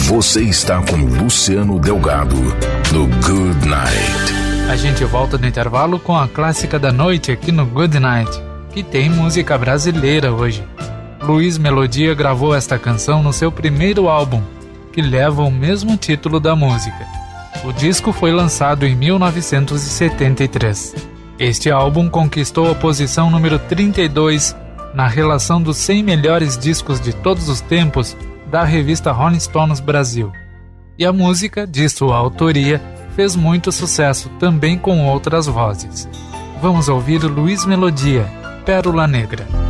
Você está com Luciano Delgado no Good Night. A gente volta do intervalo com a clássica da noite aqui no Good Night, que tem música brasileira hoje. Luiz Melodia gravou esta canção no seu primeiro álbum, que leva o mesmo título da música. O disco foi lançado em 1973. Este álbum conquistou a posição número 32 na relação dos 100 melhores discos de todos os tempos da revista Rolling Stones Brasil. E a música, de sua autoria, fez muito sucesso também com outras vozes. Vamos ouvir Luiz Melodia, Pérola Negra.